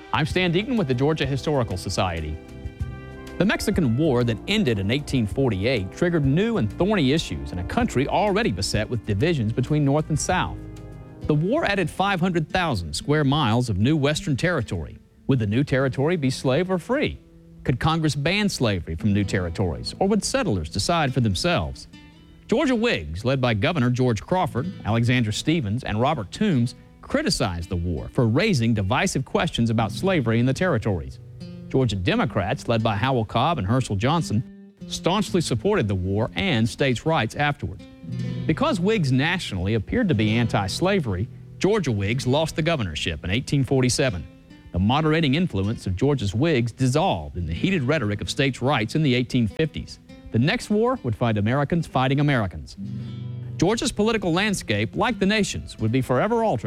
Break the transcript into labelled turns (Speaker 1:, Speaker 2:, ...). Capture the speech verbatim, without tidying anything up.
Speaker 1: I'm Stan Deaton with the Georgia Historical Society. The Mexican War that ended in eighteen forty-eight triggered new and thorny issues in a country already beset with divisions between North and South. The war added five hundred thousand square miles of new Western territory. Would the new territory be slave or free? Could Congress ban slavery from new territories, or would settlers decide for themselves? Georgia Whigs, led by Governor George Crawford, Alexander Stephens, and Robert Toombs, criticized the war for raising divisive questions about slavery in the territories. Georgia Democrats, led by Howell Cobb and Herschel Johnson, staunchly supported the war and states' rights afterwards. Because Whigs nationally appeared to be anti-slavery, Georgia Whigs lost the governorship in eighteen forty-seven. The moderating influence of Georgia's Whigs dissolved in the heated rhetoric of states' rights in the eighteen fifties. The next war would find Americans fighting Americans. Georgia's political landscape, like the nation's, would be forever altered